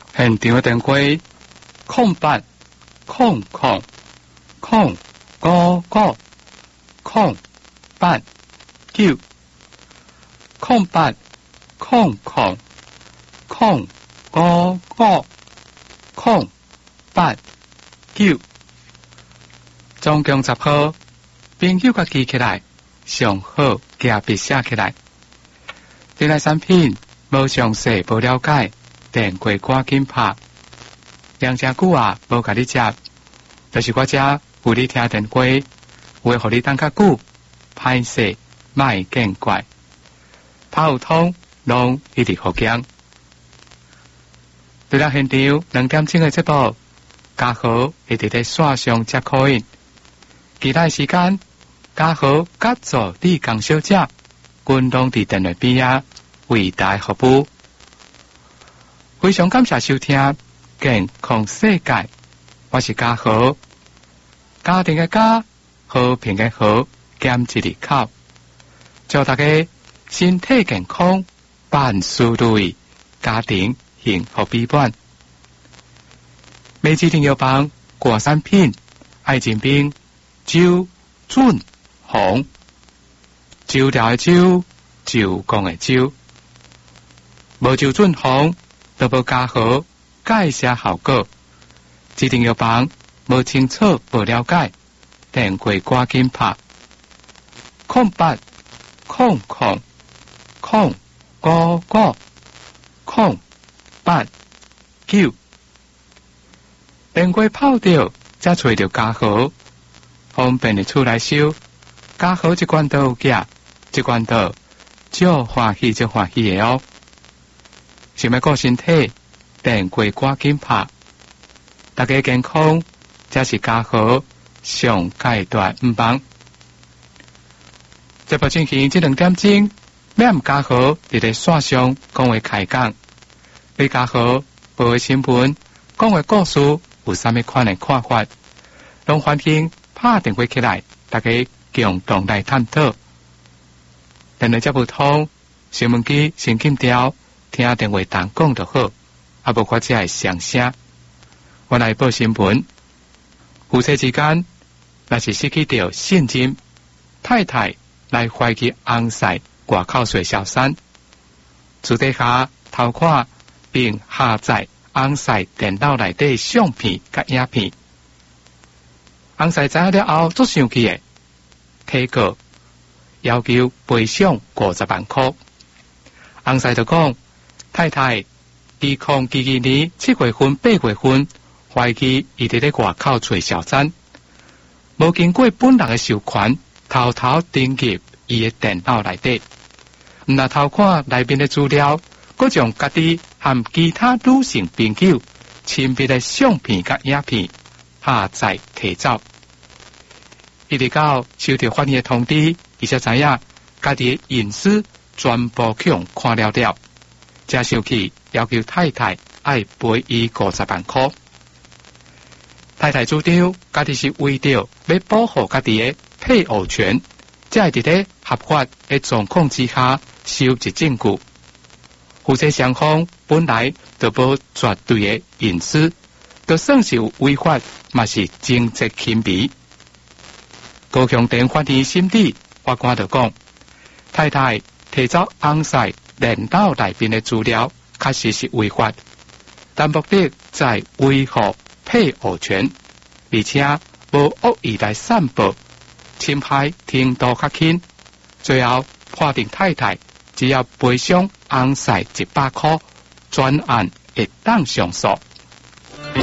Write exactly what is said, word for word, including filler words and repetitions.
现场的电话空八空空空五五空八九空八空空空五五空八九，总共十号，朋友甲记起来，上好加笔写起来。这类产品无详细无了解，电话赶紧拍。两只久啊，无甲你接，就是我遮有你听电话，会互你等较久，歹势莫见怪。拍有通，拢一直好讲。对了，现场两点钟的节目，嘉豪会伫咧线上接口音。其他时间，嘉豪甲助理工小姐，均拢伫电话边啊为大家服务。非常感谢收听健康世界，我是嘉豪。家庭的家，和平的和，减一字口。祝大家身体健康，万事如意，家庭幸福美满。每次订药房果产品，爱情冰、酒、准、红、酒调的酒、酒讲的酒，无酒准红，都无加好介绍效果。指定药房无清楚无了解，电话赶紧拍空八空空空五五空八九。电话泡掉，才找到嘉豪，方便的出来收。嘉豪一罐都有价，一罐都就欢喜就欢喜的哦。想要顾身体，电话赶紧拍。大家健康，才是嘉豪上阶段唔帮。这部进行这两点钟，免嘉豪伫咧线上讲话开讲，对嘉豪报的新闻讲的故事。有啥物款的看法，拢欢迎拍电话起来，大家共同来探讨。电话接不通，新闻机先紧调，听电话单讲就好，啊无我只会上声。我来报新闻，夫妻之间若是失去掉现金，太太来怀疑翁婿外口水小三，私底下偷看并下载翁婿电脑内底相片甲影片，翁婿知影了后足生气的，提告要求赔偿五十万块。翁婿就讲，太太二零二二年七月份、八月份，怀疑伊伫咧外口找小三，无经过本人的授权，偷偷登入伊的电脑内底，毋若偷看内面的资料。佮将家己和其他女性朋友亲密的相片甲影片下载提走，一直到收到法院的通知，伊才知影家己的隐私全部向看了了，才生气要求太太爱赔伊五十万块。太太主张家己是为着要保护家己的配偶权，才会伫咧合法的状况之下收集证据。夫妻双方本来就无绝对的隐私，就算是有违法，嘛是情节轻微。高雄地法院审理法官就讲，太太提走翁婿电脑内面的资料，确实是违法，但目的在维护配偶权，而且无恶意来散布，侵害程度较轻。最后判定太太只要赔偿翁婿一百块，专案会当上诉。